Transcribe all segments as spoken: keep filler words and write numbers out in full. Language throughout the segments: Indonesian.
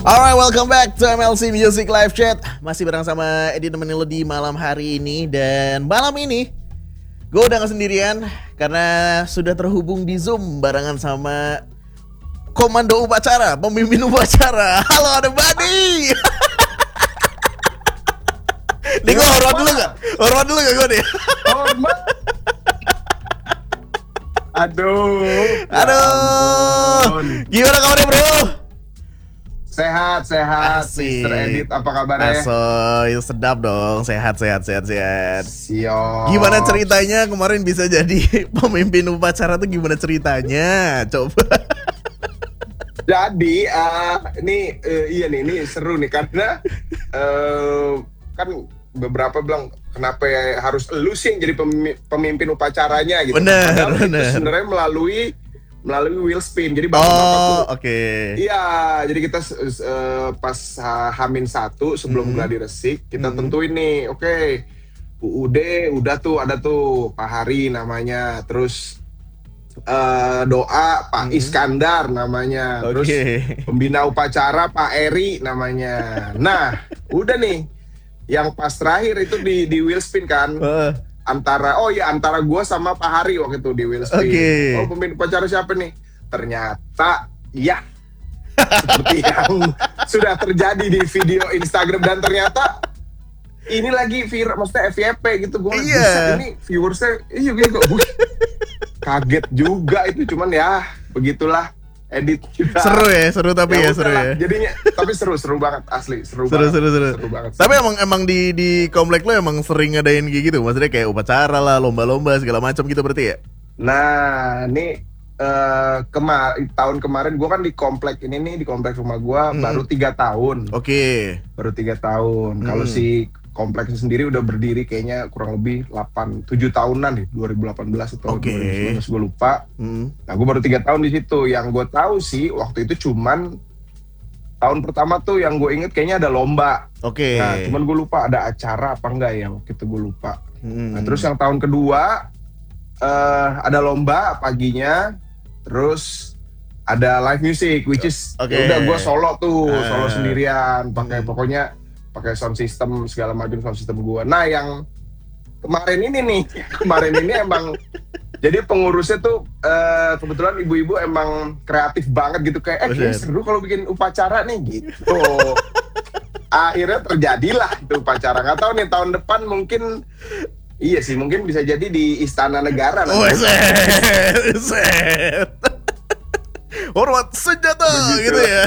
Alright, welcome back to M L C Music Live Chat. Masih bareng sama Edi nemenin lo di malam hari ini. Dan malam ini gue udah gak sendirian karena sudah terhubung di Zoom barengan sama komando upacara, pemimpin upacara. Halo, ada Badi. Nih gue hormat dulu gak? Hormat dulu gak gue nih? Hormat. Aduh. Aduh. Gimana kabarnya bro? Sehat, sehat. Asik. Mister Edit, apa kabarnya? Asoy, sedap dong. Sehat, sehat, sehat, sehat. Siap. Gimana ceritanya kemarin bisa jadi pemimpin upacara tuh gimana ceritanya? Coba. Jadi, uh, ini uh, iya nih, ini seru nih karena uh, kan beberapa bilang kenapa ya harus elu sih yang jadi pemi- pemimpin upacaranya gitu. Bener, Padahal bener. itu sebenarnya melalui melalui wheel spin. Jadi Oh, oke. okay. Iya, jadi kita uh, pas uh, Hamin satu sebelum Hmm. gladi resik kita Hmm. tentuin nih, oke, okay, U U D udah tuh ada tuh Pak Hari namanya, terus uh, doa Pak Hmm. Iskandar namanya, terus Oke. pembina upacara Pak Eri namanya. Nah, udah nih, yang pas terakhir itu di di wheel spin kan. Uh, Antara oh ya antara gue sama Pak Hari waktu itu di wheel spin. Oke. Oh, pemimpin upacara siapa nih? Ternyata ya seperti yang sudah terjadi di video Instagram, dan ternyata ini lagi viral, maksudnya F Y P gitu. Gue Iya. ini viewersnya iya gitu. Wih, kaget juga itu, cuman ya begitulah. Edit juga. seru ya, seru tapi ya, Ya seru udahlah, ya. jadinya tapi seru seru banget, asli seru, Seru, banget. seru, seru. Seru banget. Tapi emang emang di di komplek lo emang sering ngadain kayak gitu, maksudnya kayak upacara lah, lomba-lomba segala macam gitu berarti ya? Nah, ini eh kemar tahun kemarin gue kan di komplek ini nih, di komplek rumah gue Hmm. baru tiga tahun, Oke. baru tiga tahun. Hmm. Kalau si kompleksnya sendiri udah berdiri kayaknya kurang lebih delapan tujuh tahunan nih, dua ribu delapan belas atau Oke. dua ribu sembilan belas gue lupa. Hmm. Nah, gue baru tiga tahun di situ. Yang gue tahu sih waktu itu cuman tahun pertama tuh yang gue inget kayaknya ada lomba. Oke. Nah, cuman gue lupa ada acara apa enggak ya waktu itu, gue lupa. Hmm. Nah, terus yang tahun kedua eh ada lomba paginya, terus ada live music, which is Oke. ya udah gue solo tuh, Ah. solo sendirian, pakai Hmm. pokoknya pakai sound system segala macam sound system gue. Nah, yang kemarin ini nih, kemarin ini emang jadi pengurusnya tuh eh, kebetulan ibu-ibu emang kreatif banget gitu, kayak eh kayaknya Bener. seru kalau bikin upacara nih gitu. Akhirnya terjadilah itu upacara. Nggak tahu nih tahun depan mungkin. Iya sih, mungkin bisa jadi di Istana Negara Oh, nanti. set, set. Hormat senjata Begitu. gitu ya.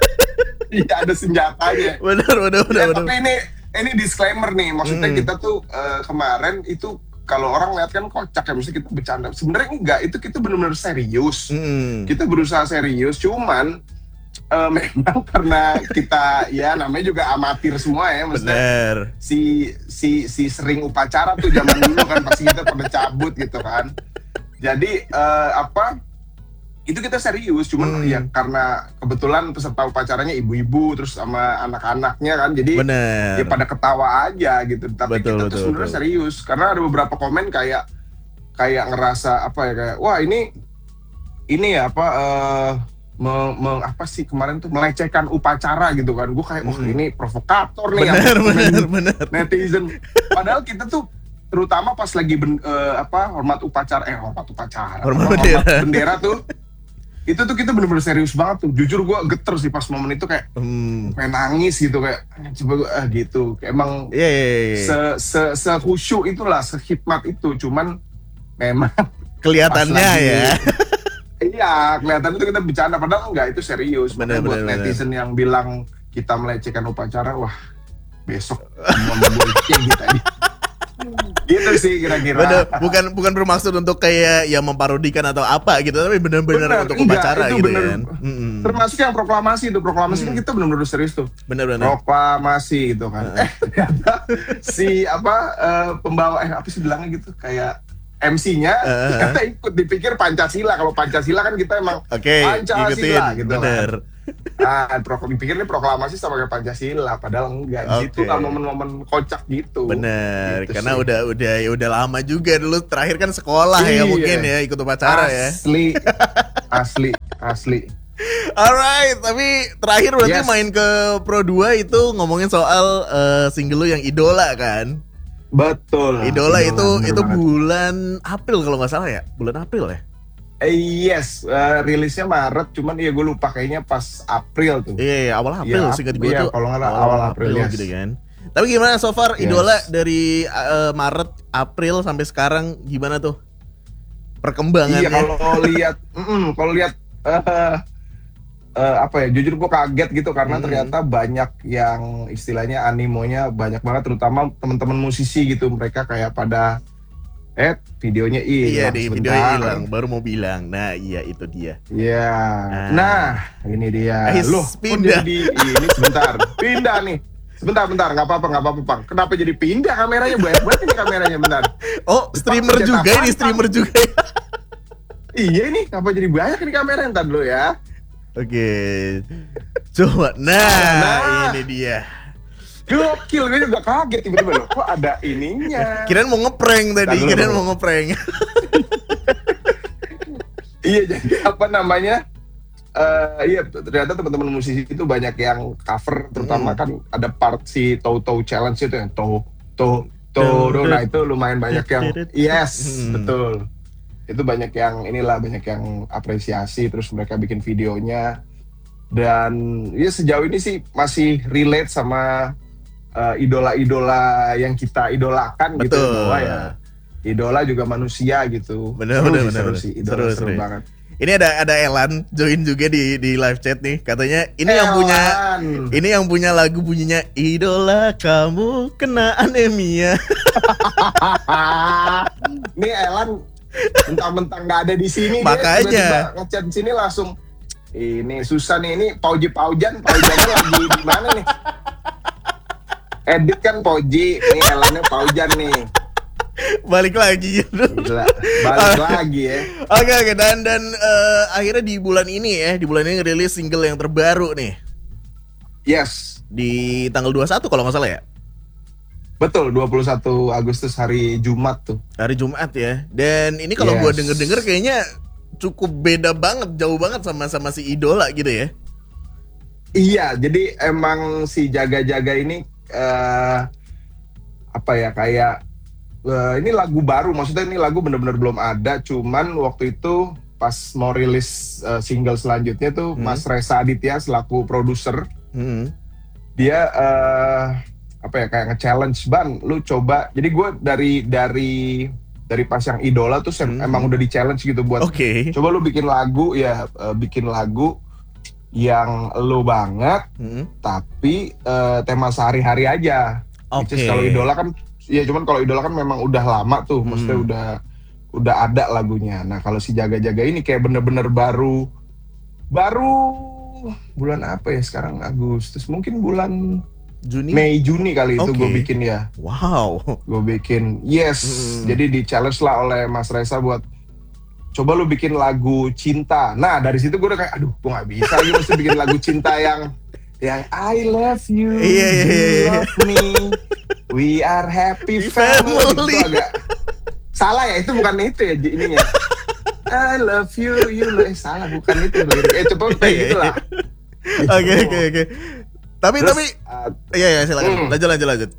Iya, ada senjatanya. Benar, benar, benar, Ya, benar. tapi ini ini disclaimer nih, maksudnya Hmm. kita tuh eh, kemarin itu kalau orang lihat kan kocak ya, mesti kita bercanda. Sebenarnya enggak, itu kita benar-benar serius. Hmm. Kita berusaha serius, cuman eh, memang karena kita ya namanya juga amatir semua ya, maksudnya Benar. si si si sering upacara tuh zaman dulu kan pasti kita pada cabut gitu kan. Jadi eh, apa? Itu kita serius, cuman Hmm. ya karena kebetulan peserta upacaranya ibu-ibu terus sama anak-anaknya kan, jadi Benar. ya pada ketawa aja gitu. Tapi Betul, kita betul, tuh sebenarnya betul. serius karena ada beberapa komen kayak kayak ngerasa apa ya, kayak wah ini ini ya apa eh me- me- apa sih kemarin tuh melecehkan upacara gitu kan. Gue kayak wah Hmm. ini provokator nih yang Benar, komen benar, benar. netizen. Padahal kita tuh terutama pas lagi ben- eh, apa hormat upacara eh hormat upacara Hormat apa, bendera. bendera tuh itu tuh kita bener-bener serius banget tuh. Jujur gue geter sih pas momen itu, kayak Hmm. pengen nangis gitu, kayak coba gue ah gitu. Kayak emang Iya, iya, iya. se se se khusyuk itulah, sehikmat itu. Cuman memang Kelihatannya pas lagi- ya. iya kelihatan itu kita bercanda, padahal enggak, itu serius. Bener, Makanya buat bener, netizen yang bilang kita melecehkan upacara, wah besok mau membolehkan kita nih. Gitu sih kira-kira. Bener, bukan bukan bermaksud untuk kayak ya memparodikan atau apa gitu, tapi benar-benar Bener, untuk enggak, upacara itu gitu bener. kan. Mm-mm. Termasuk yang proklamasi itu, proklamasi kan Hmm. kita benar-benar serius tuh. Bener-bener. Proklamasi gitu kan. Eh ternyata si apa eh, pembawa eh apa sih bilangnya gitu, kayak M C-nya Uh-huh. ternyata ikut, dipikir Pancasila. Kalau Pancasila kan kita emang Oke, Pancasila ikutin. gitu Bener. kan. Ah, pro, dipikir ini proklamasi sama kayak Pancasila, padahal enggak. Di situ Oke. lah momen-momen kocak gitu. Bener, Gitu karena sih. udah udah ya udah lama juga dulu, terakhir kan sekolah ya Iya. mungkin ya ikut upacara ya. Asli, asli, asli. Alright, tapi terakhir berarti Yes. main ke Pro dua itu ngomongin soal eh, single lu yang Idola kan? Betul. Idola, itu bener itu banget. bulan April kalau nggak salah ya, bulan April ya. Eh, yes, eh, rilisnya Maret, cuman ya gue lupa kayaknya pas April tuh. Iya, iya, awal April Iya, singkat gue iya, tuh. kalau nggak salah awal April, yes. gitu kan. Tapi gimana so far Yes. Idola dari eh, Maret, April sampai sekarang gimana tuh perkembangannya? Iya, kalau lihat, mm-mm, kalau lihat eh, eh, apa ya? Jujur gue kaget gitu karena Hmm. ternyata banyak yang istilahnya animonya banyak banget, terutama teman-teman musisi gitu. Mereka kayak pada eh videonya Iya, hilang di sebentar. videonya hilang, baru mau bilang. Nah, iya itu dia. Iya. Ah. Nah, ini dia. Ais, Loh, kok pindah. jadi ini sebentar. Pindah nih. Sebentar, bentar, nggak apa-apa, nggak apa-apa, Bang. Kenapa jadi pindah kameranya? Banyak banget ini kameranya, bentar. Oh, streamer Cetak juga ini, apaan? streamer juga ya. Iya nih, kenapa jadi banyak ini kameranya? Ntar dulu ya. Oke. Coba. Nah, Nah. ini dia. Gokil, gue juga kaget tiba-tiba loh. Kok ada ininya? Kirain mau ngeprank tadi, Ntar dulu. kirain mau ngeprank. Iya, jadi apa namanya? Eh iya, ternyata teman-teman musisi itu banyak yang cover, terutama Hmm. kan ada part si Toe Toe Challenge itu yang Toe Toe Toe. Nah itu lumayan banyak yang yes, Hmm. betul. Itu banyak yang inilah, banyak yang apresiasi, terus mereka bikin videonya. Dan ya sejauh ini sih masih relate sama eh, idola-idola yang kita idolakan gitu Betul. bahwa ya idola juga manusia gitu. Bener, Seru bener, sih, bener, seru bener. sih, idola Seru, seru, seru. banget. Ini ada ada Elan join juga di di live chat nih. Katanya ini yang punya Elan. ini yang punya lagu bunyinya Idola kamu kena anemia. Nih Elan mentang-mentang nggak ada di sini, Makanya. dia tiba-tiba ngechat di sini langsung. Ini susah nih, ini Pauji Paujan, Paujannya lagi di mana nih? Edit kan Pauji, nih Elannya Paujan nih. Balik lagi. Gila, balik lagi ya. Oke oke dan dan eh, akhirnya di bulan ini ya, di bulan ini ngerilis single yang terbaru nih Yes, di tanggal dua puluh satu kalau nggak salah ya. betul, dua puluh satu Agustus hari Jumat tuh. Hari Jumat ya. Dan ini kalau Yes. gua denger-denger kayaknya cukup beda banget, jauh banget sama sama si Idola gitu ya. Iya, jadi emang si Jaga-Jaga ini eh apa ya, kayak eh, ini lagu baru, maksudnya ini lagu bener-bener belum ada, cuman waktu itu pas mau rilis eh, single selanjutnya tuh Hmm. Mas Reza Aditya selaku produser, Hmm. dia eh, apa ya, kayak nge-challenge, Ban, lu coba. Jadi gue dari dari dari pas yang Idola tuh sem- Hmm. emang udah di-challenge gitu buat Oke. coba lu bikin lagu ya, eh, bikin lagu yang lu banget Hmm. tapi eh, tema sehari-hari aja. Which Oke. is kalau Idola kan, ya cuman kalau Idola kan memang udah lama tuh, Hmm. maksudnya udah udah ada lagunya. Nah kalau si Jaga-Jaga ini kayak bener-bener baru baru bulan apa ya sekarang, Agustus, mungkin bulan Juni. Mei Juni kali itu Oke. gue bikin ya, Wow. gue bikin yes. Hmm. Jadi di challenge lah oleh Mas Reza buat coba lu bikin lagu cinta. Nah dari situ gue udah kayak aduh gue nggak bisa, gue mesti bikin lagu cinta yang yang I love you, Iya, iya, you iya, iya. love me, we are happy family. Family. Itu agak salah ya, itu bukan itu ya Ji, ininya. I love you, you love, eh, salah bukan itu. Eh coba kayak Iya, gitu lah. Oke oke oke. Tapi Terus, tapi uh, iya ya silakan. Hmm. Lanjut lanjut lanjut.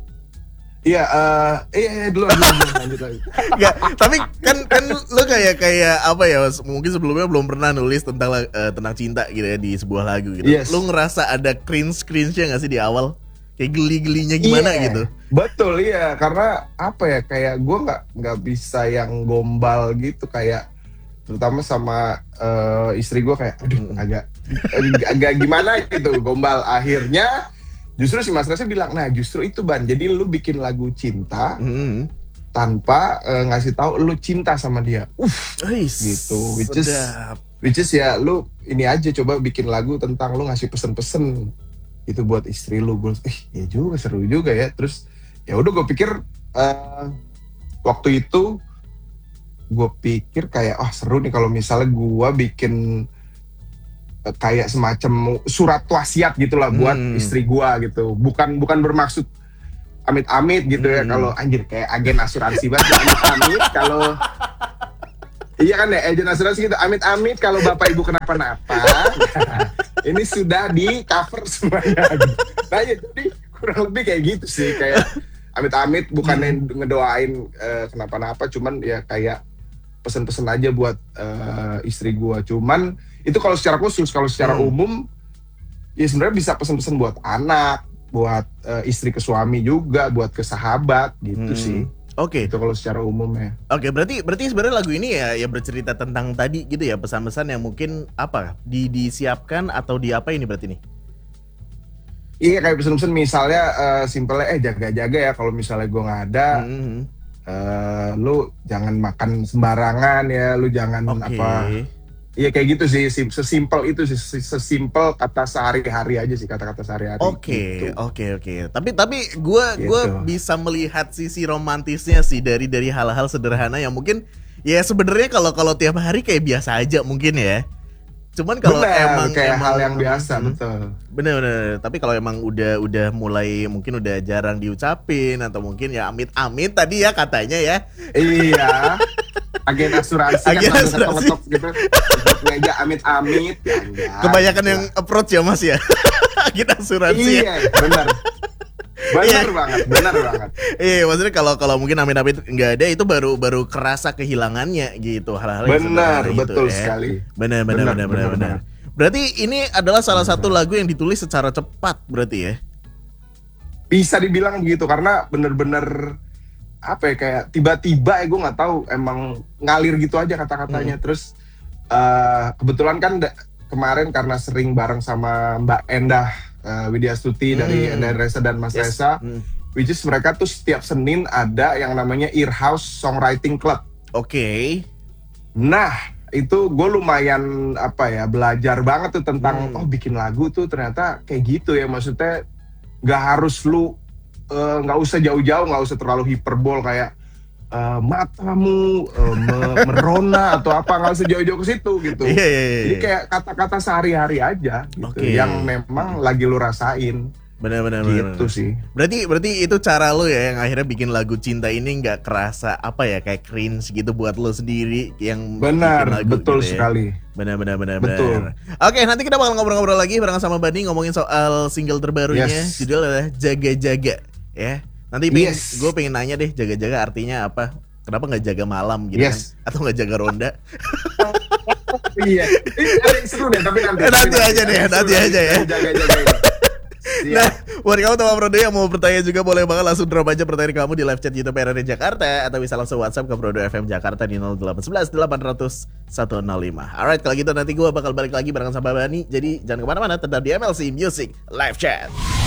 iya, eh, iya, iya dulu, dulu, dulu, lanjut lagi. Enggak, tapi kan kan lu kayak kayak apa ya? Mungkin sebelumnya belum pernah nulis tentang la- eh, tentang cinta gitu ya di sebuah lagu gitu. Yes. Lu ngerasa ada cringe-cringe-nya nggak sih di awal? Kayak geli-gelinya gimana Iya, gitu? betul iya, karena apa ya, kayak gue nggak nggak bisa yang gombal gitu, kayak terutama sama eh, istri gue kayak aduh Mm. agak agak gimana gitu gombal. Akhirnya justru si Mas Reza bilang, nah justru itu Ban, jadi lu bikin lagu cinta Hmm. tanpa eh, ngasih tahu lu cinta sama dia. Uff, Ais, Gitu, which is- sedap. which is ya lu ini aja, coba bikin lagu tentang lu ngasih pesen-pesen itu buat istri lu. Gue eh ya juga, seru juga ya. Terus ya udah gue pikir eh, waktu itu gue pikir kayak oh seru nih kalau misalnya gue bikin eh, kayak semacam surat wasiat gitulah buat Hmm. istri gue gitu. Bukan bukan bermaksud amit-amit gitu ya, Hmm. kalau anjir kayak agen asuransi banget, amit-amit kalau Iya kan ya, agent asuransi gitu. Amit-amit kalau bapak ibu kenapa-napa, ini sudah di cover semuanya. Nah ya, jadi kurang lebih kayak gitu sih, kayak amit-amit bukannya ngedoain uh, kenapa-napa, cuman ya kayak pesen-pesen aja buat uh, istri gua. Cuman itu kalau secara khusus, kalau secara hmm. umum ya sebenarnya bisa pesen-pesen buat anak, buat uh, istri ke suami juga, buat ke sahabat gitu hmm. sih. Oke. Okay. Itu kalau secara umum ya. Oke, okay, berarti berarti sebenarnya lagu ini ya ya bercerita tentang tadi gitu ya, pesan-pesan yang mungkin apa di disiapkan atau di apa ini berarti nih? Iya, kayak pesan-pesan misalnya uh, simpelnya eh jaga-jaga ya kalau misalnya gue nggak ada, mm-hmm. uh, lu jangan makan sembarangan ya, lu jangan okay. apa. Iya kayak gitu sih, sesimpel itu sih, sesimpel kata sehari-hari aja sih, kata-kata sehari-hari. Oke, oke, oke. Tapi tapi gue gitu. gue bisa melihat sisi romantisnya sih dari dari hal-hal sederhana yang mungkin ya sebenarnya kalau kalau tiap hari kayak biasa aja mungkin ya. Cuman kalau emang kayak emang, hal yang biasa, hmm, betul. Bener-bener. Tapi kalau emang udah udah mulai mungkin udah jarang diucapin atau mungkin ya amit-amit tadi ya katanya ya. Iya. Agen asuransi Agen kan asuransi gitu. Meja amit-amit. Ya, kebanyakan ya. Yang approach ya Mas ya. Agen asuransi. Iya, ya. benar. Benar iya. banget, benar banget. Iya, maksudnya kalau kalau mungkin amit-amit nggak ada itu baru baru kerasa kehilangannya gitu, hal-hal yang benar, betul itu, sekali. Ya. Benar, benar, benar, benar, benar. Berarti ini adalah salah benar. satu lagu yang ditulis secara cepat berarti ya? Bisa dibilang gitu karena bener-bener apa ya kayak tiba-tiba ya gue nggak tahu emang ngalir gitu aja kata-katanya. Hmm. Terus uh, kebetulan kan da- kemarin karena sering bareng sama Mbak Endah Uh, Widya Stuti hmm. dari Endah Reza dan Mas yes. Reza, hmm. which is mereka tuh setiap Senin ada yang namanya Earhouse Songwriting Club. Oke. Okay. Nah itu gue lumayan apa ya belajar banget tuh tentang hmm. oh bikin lagu tuh ternyata kayak gitu ya, maksudnya nggak harus lu nggak uh, usah jauh-jauh, nggak usah terlalu hiperbol kayak Uh, matamu uh, me- merona atau apa, nggak usah jauh-jauh ke situ gitu. Yeah, yeah, yeah. Jadi kayak kata-kata sehari-hari aja gitu, okay. yang memang hmm. lagi lu rasain. Benar-benar gitu bener. Sih. Berarti berarti itu cara lu ya yang akhirnya bikin lagu cinta ini nggak kerasa apa ya kayak cringe gitu buat lu sendiri yang benar, bikin lagu betul gitu sekali. Ya. Benar-benar benar benar. Oke, nanti kita bakal ngobrol-ngobrol lagi bareng sama Bani ngomongin soal single terbarunya, yes. judul adalah Jaga-Jaga ya. Nanti pengen, yes. gue pengen nanya deh jaga-jaga artinya apa? Kenapa nggak jaga malam gitu yes. kan? Atau nggak jaga ronda? Iya, ini seru deh tapi nanti. Eh, nanti, nanti aja deh, nanti aja ya. Jaga-jaga ini. Nah, buat kamu teman Prodo yang mau bertanya juga boleh banget langsung drop aja pertanyaan kamu di live chat YouTube R R D Jakarta atau bisa langsung WhatsApp ke Prodo F M Jakarta di nol delapan satu satu delapan nol nol satu nol lima. Alright, kalau gitu nanti gue bakal balik lagi bareng sama Bani. Jadi jangan kemana-mana, tetap di M L C Music Live Chat.